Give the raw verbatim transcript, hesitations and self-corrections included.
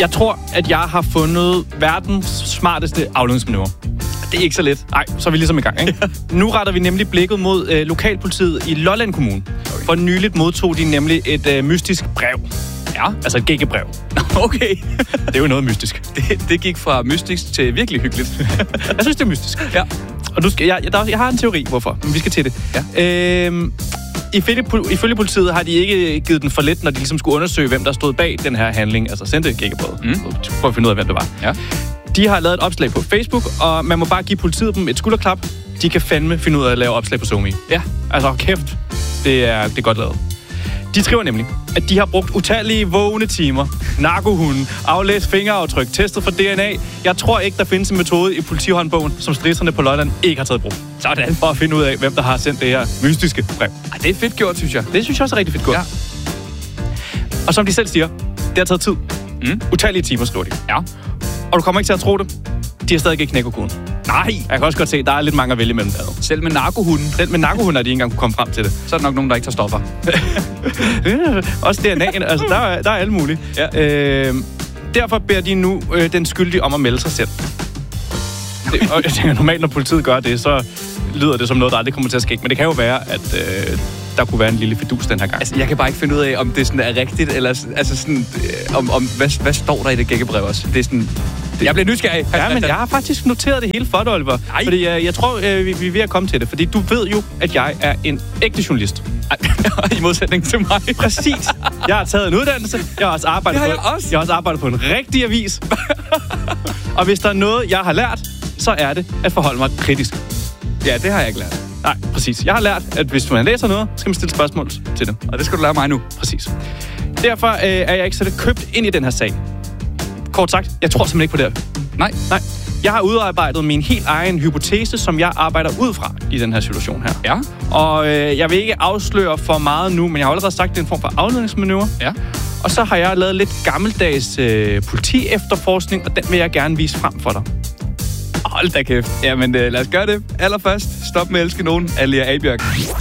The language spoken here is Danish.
Jeg tror, at jeg har fundet verdens smarteste afledningsmanøvre. Det er ikke så let. Nej, så er vi ligesom i gang, ikke? Nu retter vi nemlig blikket mod øh, lokalpolitiet i Lolland Kommune. Okay. For nyligt modtog de nemlig et øh, mystisk brev. Ja, altså et gækkebrev. Okay. Det er jo noget mystisk. Det, det gik fra mystisk til virkelig hyggeligt. Jeg synes, det er mystisk. Ja. Og nu skal, jeg, jeg, der, jeg har en teori, hvorfor. Men vi skal til det. Ja. Øhm, ifølge, ifølge politiet har de ikke givet den for let, når de ligesom skulle undersøge, hvem der stod bag den her handling. Altså sendte gækkebrevet. Mm. Prøv at finde ud af, hvem det var. Ja. De har lavet et opslag på Facebook, og man må bare give politiet dem et skulderklap. De kan fandme finde ud af at lave opslag på SoMe. Ja. Altså, kæft. Det er, det er godt lavet. De skriver nemlig, at de har brugt utallige vågne timer, narkohunden, aflæst fingeraftryk, testet for D N A. Jeg tror ikke, der findes en metode i politihåndbogen, som stridserne på Lolland ikke har taget brug. Sådan. For at finde ud af, hvem der har sendt det her mystiske brev. Ej, det er fedt gjort, synes jeg. Det synes jeg også er rigtig fedt gjort. Ja. Og som de selv siger, det har taget tid. Mm. Utallige timer, skriver de. Ja. Og du kommer ikke til at tro det. De har stadig ikke knækket koden. Nej, jeg kan også godt se, at der er lidt mange at vælge mellem der. Selv med narkohunden. Selv med narkohunden er de ikke engang kunne komme frem til det. Så er der nok nogen, der ikke tager stoffer. Også D N A'en, altså der er, der er alle mulige. Ja. Øh, derfor beder de nu øh, den skyldige om at melde sig selv. Det, og jeg tænker, normalt når politiet gør det, så lyder det som noget, der aldrig kommer til at ske. Men det kan jo være, at øh, der kunne være en lille fidus den her gang. Altså, jeg kan bare ikke finde ud af, om det sådan er rigtigt, eller altså sådan, øh, om, om hvad, hvad står der i det gækkebrev også? Det er sådan... Det... Jeg bliver nysgerrig. Ja, men jeg har faktisk noteret det hele for dig, Oliver. Ej. Fordi jeg, jeg tror, øh, vi, vi er ved at komme til det. Fordi du ved jo, at jeg er en ægte journalist. I modsætning til mig. Præcis. Jeg har taget en uddannelse. Jeg har også arbejdet, har på, jeg også. Jeg har også arbejdet på en rigtig avis. Og hvis der er noget, jeg har lært, så er det at forholde mig kritisk. Ja, det har jeg ikke lært. Nej, præcis. Jeg har lært, at hvis man læser noget, skal man stille spørgsmål til det. Og det skal du lære mig nu. Præcis. Derfor øh, er jeg ikke så købt ind i den her sag. Kort sagt, jeg tror simpelthen ikke på det. Nej. Nej. Jeg har udarbejdet min helt egen hypotese, som jeg arbejder ud fra i den her situation her. Ja. Og øh, jeg vil ikke afsløre for meget nu, men jeg har allerede sagt, at det er en form for afledningsmanøvre. Ja. Og så har jeg lavet lidt gammeldags øh, politi-efterforskning, og den vil jeg gerne vise frem for dig. Hold da kæft. Jamen, øh, lad os gøre det. Allerførst, stop med at elske nogen. Alia Abjørk.